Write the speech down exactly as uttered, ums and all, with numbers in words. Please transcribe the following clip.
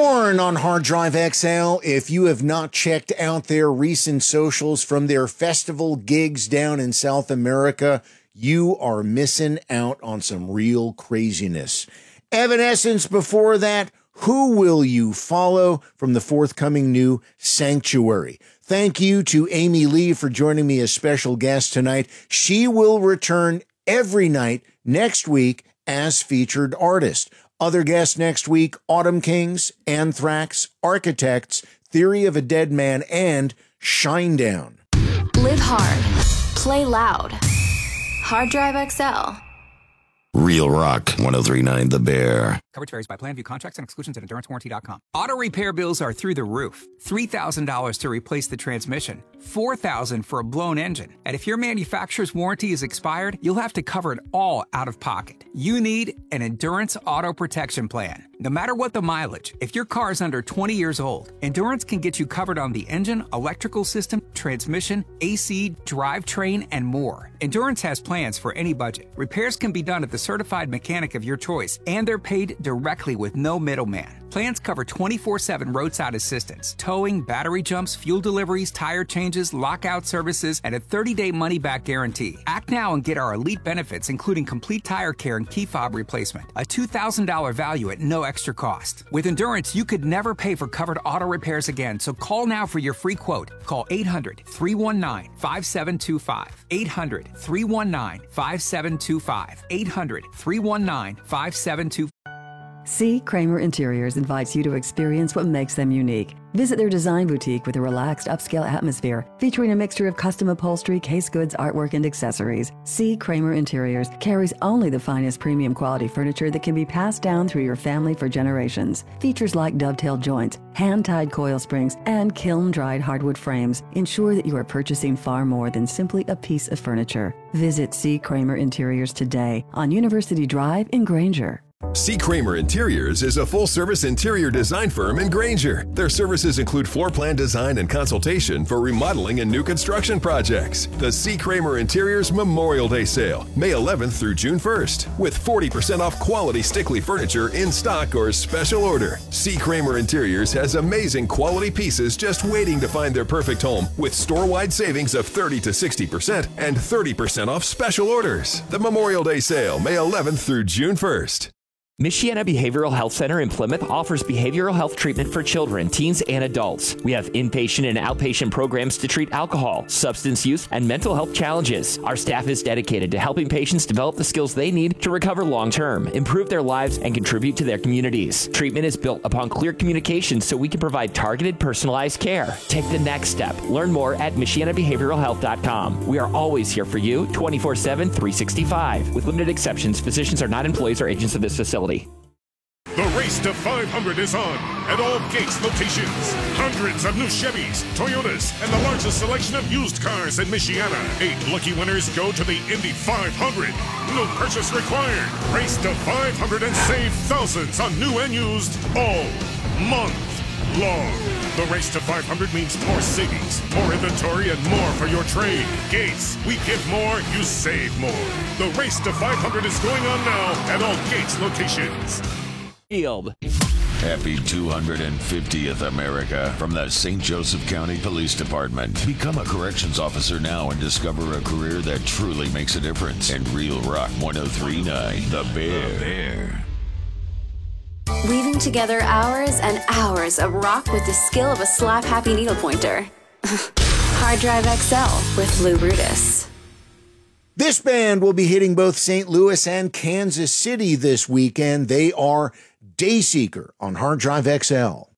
Korn on Hard Drive X L. If you have not checked out their recent socials from their festival gigs down in South America, you are missing out on some real craziness. Evanescence before that. Who Will You Follow from the forthcoming new Sanctuary. Thank you to Amy Lee for joining me as special guest tonight. She will return every night next week as featured artist. Other guests next week, Autumn Kings, Anthrax, Architects, Theory of a Dead Man, and Shinedown. Live hard. Play loud. Hard Drive X L. Real Rock, one oh three point nine The Bear. Coverage varies by plan. View contracts and exclusions at endurance warranty dot com. Auto repair bills are through the roof. three thousand dollars to replace the transmission. four thousand dollars for a blown engine. And if your manufacturer's warranty is expired, you'll have to cover it all out of pocket. You need an Endurance Auto Protection Plan. No matter what the mileage, if your car is under twenty years old, Endurance can get you covered on the engine, electrical system, transmission, A C, drivetrain, and more. Endurance has plans for any budget. Repairs can be done at the certified mechanic of your choice, and they're paid directly with no middleman. Plans cover twenty-four seven roadside assistance, towing, battery jumps, fuel deliveries, tire changes, lockout services, and a thirty-day money-back guarantee. Act now and get our elite benefits, including complete tire care and key fob replacement. A two thousand dollars value at no extra cost. With Endurance, you could never pay for covered auto repairs again, so call now for your free quote. Call eight hundred, three one nine, five seven two five. eight hundred, three one nine, five seven two five. eight hundred, three one nine, five seven two five. C. Kramer Interiors invites you to experience what makes them unique. Visit their design boutique with a relaxed, upscale atmosphere, featuring a mixture of custom upholstery, case goods, artwork, and accessories. C. Kramer Interiors carries only the finest premium quality furniture that can be passed down through your family for generations. Features like dovetail joints, hand-tied coil springs, and kiln-dried hardwood frames ensure that you are purchasing far more than simply a piece of furniture. Visit C. Kramer Interiors today on University Drive in Granger. C. Kramer Interiors is a full-service interior design firm in Granger. Their services include floor plan design and consultation for remodeling and new construction projects. The C. Kramer Interiors Memorial Day Sale, May eleventh through June first, with forty percent off quality Stickley furniture in stock or special order. C. Kramer Interiors has amazing quality pieces just waiting to find their perfect home, with store-wide savings of thirty to sixty percent and thirty percent off special orders. The Memorial Day Sale, May eleventh through June first. Michiana Behavioral Health Center in Plymouth offers behavioral health treatment for children, teens, and adults. We have inpatient and outpatient programs to treat alcohol, substance use, and mental health challenges. Our staff is dedicated to helping patients develop the skills they need to recover long-term, improve their lives, and contribute to their communities. Treatment is built upon clear communication so we can provide targeted, personalized care. Take the next step. Learn more at Michiana Behavioral Health dot com. We are always here for you, twenty-four seven, three sixty-five. With limited exceptions, physicians are not employees or agents of this facility. The race to five hundred is on at all Gates locations. Hundreds of new Chevys, Toyotas, and the largest selection of used cars in Michiana. Eight lucky winners go to the Indy five hundred. No purchase required. Race to five hundred and save thousands on new and used all month long. The race to five hundred means more savings, more inventory, and more for your trade. Gates, we give more, you save more. The race to five hundred is going on now at all Gates locations. Field. Happy two hundred fiftieth America from the Saint Joseph County Police Department. Become a corrections officer now and discover a career that truly makes a difference. And Real Rock one oh three point nine, The Bear. The Bear. Weaving together hours and hours of rock with the skill of a slap-happy needle pointer. Hard Drive X L with Lou Brutus. This band will be hitting both Saint Louis and Kansas City this weekend. They are Dayseeker on Hard Drive X L.